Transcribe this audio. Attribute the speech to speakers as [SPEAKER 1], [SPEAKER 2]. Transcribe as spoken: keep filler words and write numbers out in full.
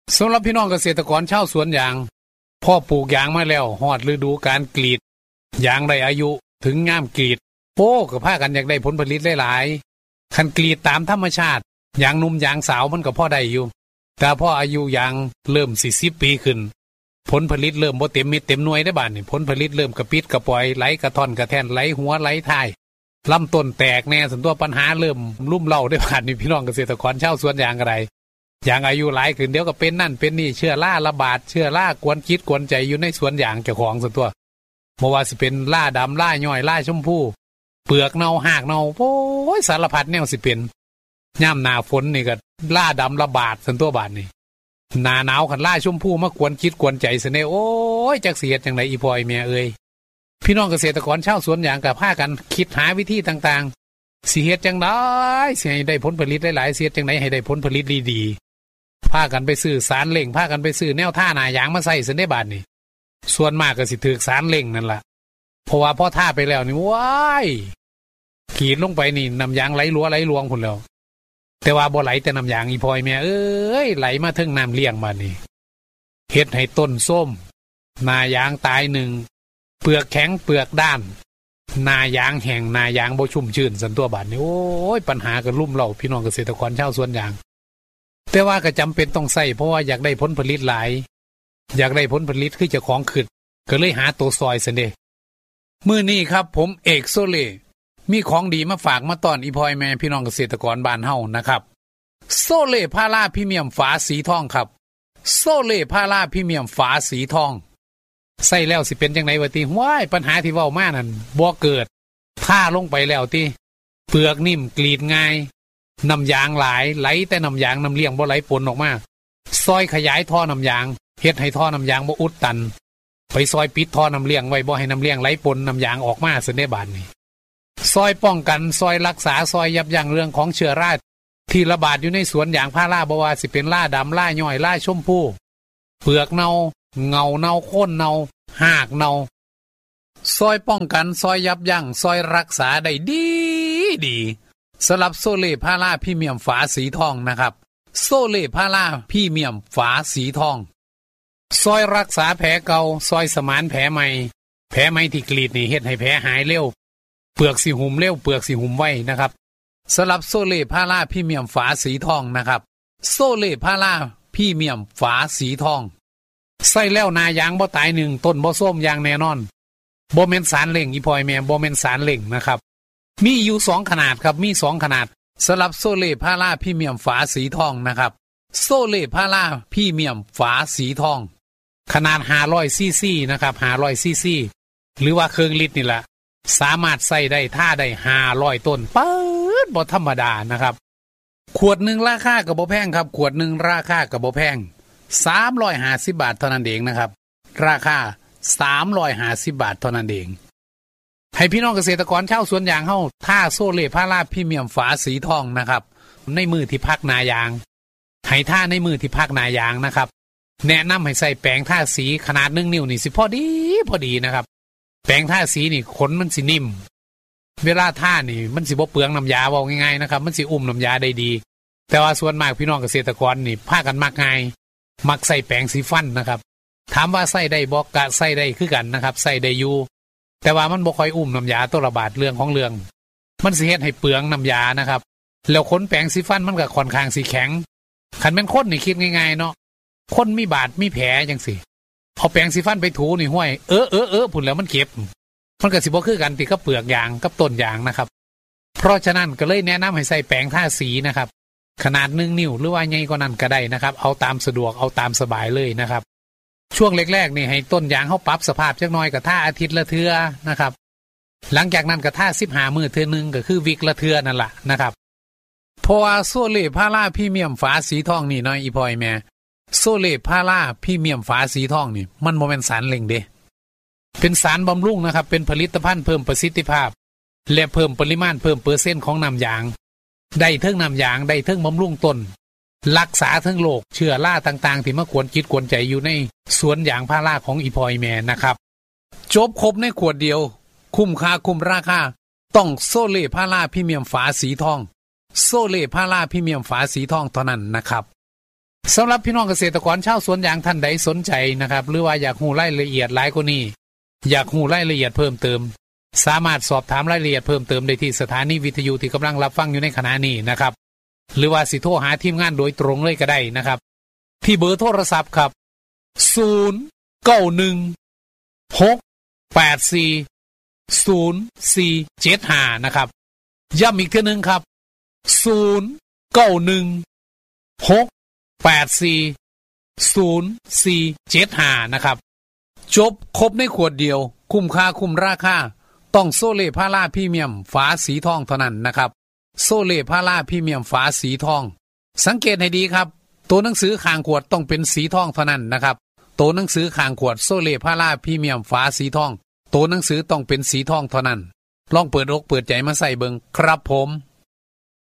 [SPEAKER 1] สำหรับพี่น้องเกษตรกรชาวสวนยางพ่อปลูกยางมาแล้วฮอดฤดูการกรีดยางได้อายุถึงย่ามกรีดโป้ก็พากันอยากได้ผลผลิตหลายๆคันกรีดตามธรรมชาติยางหนุ่มยางสาวมันก็พอได้อยู่แต่พออายุยางเริ่มสี่สิบปีขึ้นผลผลิตเริ่มบ่เต็มเม็ดเต็มหน่วยได้บาดนี่ผลผลิตเริ่มกระปิดกระปล่อยไหลกระท่อนกระแทนไหลหัวไหลท้ายลำต้นแตกแน่ส่วนตัวปัญหาเริ่มลุ่มเล่าได้บาดนี่พี่น้องเกษตรกรชาวสวนยางอะไรยางอายุหลายขึ้นเดี๋ยวก็เป็นนั่นเป็นนี่เชื้อราระบาดเชื้อรากวนคิดกวนใจอยู่ในสวนยางเจ้าของส่วนตัวบ่ว่าสิเป็นล่าดำล่าย่อยล่าชมพูเปลือกเน่าหากเน่าโอ้ยสารพัดแนวสิเป็นย่ำหนาฝนนี่ก็ล่าดำระบาดส่วนตัวบาดนี่หนาหนาวขันล่าชมพูมากวนคิดกวนใจเสน่ห์โอ้ยจักเสียดจังไดอีพอยเมียเอ้ยพี่น้องเกษตรกรชาวสวนยางกับพากันคิดหาวิธีต่างๆสิเฮ็ดจังได๋สิให้ได้ผลผลิตหลายๆเสียดจังได๋ให้ได้ผลผลิตดีๆพากันไปซื้อสารเล่งพากันไปซื้อแนวท่าหน้ายางมาใส่เสน่ห์บาดนี่ส่วนมากก็สิถูกสารเล่งนั่นล่ะเพราะว่าพอท่าไปแล้วนี่ว้ายขีดลงไปนี่น้ำยางไหลลัวไหลลวงพุ่นแล้วแต่ว่าบ่ไหลแต่น้ำยางอีพอยแม่เอ้ยไหลมาถึงน้ำเลี้ยงบาดนี่เฮ็ดให้ต้นส้มหน้ายางตายหนึ่งเปลือกแข็งเปลือกด้านหน้ายางแห้งหน้ายางบ่ชุ่มชื้นสันตัวบาดนี่โอ้ยปัญหาก็ลุ่มเล่าพี่น้องเกษตรกรชาวสวนยางแต่ว่าก็จำเป็นต้องใส่เพราะว่าอยากได้ผลผลิตหลายอยากได้ผลผลิตคือเจ้าของขึ้นก็เลยหาตัวซอยซั่นเด้มื้อนี้ครับผมเอกโซเล่มีของดีมาฝากมาต้อนอีพอยแม่พี่น้องเกษตรกรบ้านเฮานะครับโซเล่พาราพรีเมียมฝาสีทองครับโซเล่พาราพรีเมียมฝาสีทองใส่แล้วสิเป็นจังได๋วะติว้ายปัญหาที่เว้ามานั่นบ่เกิดท่าลงไปแล้วติเปลือกนิ่มกรีดง่ายน้ำยางหลายไหลแต่น้ำยางน้ำเลี้ยงบ่ไหลปนออกมาซอยขยายท่อน้ำยางเฮ็ดให้ท่อน้ำยางบ่อุดตันไปซอยปิดท่อน้ำเลี้ยงไว้บ่ให้น้ำเลี้ยงไหลปนน้ำยางออกมาซั่นได้บาดนี้ซอยป้องกันซอยรักษาซอยยับยั้งเรื่องของเชื้อราที่ระบาดอยู่ในสวนยางพาราบ่ว่าสิเป็นล่าดำล่าย่อยล่าชมพูเปลือกเน่าเงาเน่าโค่นเน่าหากเน่าซอยป้องกันซอยยับยั้งซอยรักษาได้ดีดีสำหรับโซเล่พาราพรีเมียมฝาสีทองนะครับโซเล่พาราพรีเมียมฝาสีทองซอยรักษาแผลเก่าซอยสมานแผลใหม่แผลใหม่ที่กรีดนี่เฮ็ดให้แผลหายเร็วเปลือกสิหุ่มเร็วเปลือกสิหุ่มไวนะครับสำหรับโซเล่พาราพรีเมียมฝาสีทองนะครับโซเล่พาราพรีเมียมฝาสีทองใส่แล้วนายางบ่ตายหนึ่งต้นบ่ส้มอย่างแน่นอนบ่แม่นสารเล่งอีพอยแม่บ่แม่นสารเล่งนะครับมีอยู่สองขนาดครับมีสองขนาดสำหรับโซเล่พาราพรีเมียมฝาสีทองนะครับโซเล่พาราพรีเมียมฝาสีทองขนาดห้าร้อยซีซีนะครับห้าร้อยซีซีหรือว่าเครื่องลิตรนี่แหละสามารถใส่ได้ท่าได้ห้าร้อยต้นเปิดบ่ธรรมดานะครับขวดหนึ่งราคาก็บ่แพงครับขวดหนึ่งราคาก็บ่แพงสามร้อยห้าสิบบาทเท่านั้นเองนะครับราคาสามร้อยห้าสิบบาทเท่านั้นเองให้พี่น้องเกษตรกรชาวสวนยางเฮาท่าโซเล่พาราพรีเมียมฝาสีทองนะครับในมือที่พักนายางให้ท่าในมือที่พักนายางนะครับแนะนำให้ใส่แปรงท่าสีขนาดหนึ่งนิ้วนี่สิพอดีพอดีนะครับแปรงท่าสีนี่ขนมันสินิ่มเวลาท่านี่มันสิบ่เปลืองน้ำยาเว้าง่ายๆนะครับมันสิอุ้มน้ำยาได้ดีแต่ว่าส่วนมากพี่น้องเกษตรกรนี่พากันมักง่ายมักใส่แปรงสีฟันนะครับถามว่าใส่ได้บ่กะใส่ได้คือกันนะครับใส่ได้อยู่แต่ว่ามันบ่ค่อยอุ้มน้ำยาตัวระบาดเรื่องของเรื่องมันสิเฮ็ดให้เปลืองน้ำยานะครับแล้วขนแปรงสีฟันมันก็ค่อนข้างสิแข็งคันแม่นคนนี่คิดง่ายๆเนาะคนมีบาดมีแผลจังซี่เอาแปรงสีฟันไปถูนี่ห้วยเออเออเออพุ่นแล้วมันเก็บมันก็สิบ่คือกันติกับเปลือกยางกับต้นยางนะครับเพราะฉะนั้นก็เลยแนะนำให้ใส่แปรงทาสีนะครับขนาดหนึ่งนิ้วหรือว่าใหญ่กว่านั้นก็ได้นะครับเอาตามสะดวกเอาตามสบายเลยนะครับช่วงแรกๆนี่ให้ต้นยางเฮาปรับสภาพจักหน่อยก็ท่าอาทิตย์ละเทื่อนะครับหลังจากนั้นก็ท่าสิบห้ามื้อเทื่อนึงก็คือวิกละเทื่อนั่นล่ะนะครับเพราะว่าโซเล่พาราพรีเมียมฝาสีทองนี่น้อยอีพอยแม่โซเล่พาราพรีเมียมฝาสีทองนี่มันบ่แม่นสารเล่งเด้เป็นสารบำรุงนะครับเป็นผลิตภัณฑ์เพิ่มประสิทธิภาพและเพิ่มปริมาณเพิ่มเปอร์เซ็นต์ของน้ำยางได้เทิงน้ำยางได้เทิงบำรุงต้นรักษาเทิงโรคเชื้อราต่างๆที่มากวนจิตกวนใจอยู่ในสวนยางพาราของอีพอยแม่นะครับจบครบในขวดเดียวคุ้มค่าคุ้มราคาต้องโซเล่พาราพรีเมียมฝาสีทองโซเล่พาราพรีเมียมฝาสีทองเท่านั้นนะครับสำหรับพี่น้องเกษตรกรชาวสวนยางท่านใดสนใจนะครับหรือว่าอยากรู้รายละเอียดหลายกว่านี้อยากรู้รายละเอียดเพิ่มเติมสามารถสอบถามรายละเอียดเพิ่มเติมได้ที่สถานีวิทยุที่กำลังรับฟังอยู่ในขณะนี้นะครับหรือว่าสิโทรหาทีมงานโดยตรงเลยก็ได้นะครับที่เบอร์โทรศัพท์ครับศูนย์ เก้า หนึ่ง หก แปด สี่ ศูนย์ สี่ เจ็ด ห้านะครับย้ำอีกทีนึงครับศูนย์ เก้า หนึ่ง หก แปด สี่ ศูนย์ สี่ เจ็ด ห้านะครับจบครบในขวดเดียวคุ้มค่าคุ้มราคาต้องโซเล่พาราพรีเมียมฝาสีทองเท่านั้นนะครับโซเล่พาราพรีเมียมฝาสีทองสังเกตให้ดีครับตัวหนังสือข้างขวดต้องเป็นสีทองเท่านั้นนะครับตัวหนังสือข้างขวดโซเล่พาราพรีเมียมฝาสีทองตัวหนังสือต้องเป็นสีทองเท่านั้นลองเปิดอกเปิดใจมาใส่เบิ่งครับผม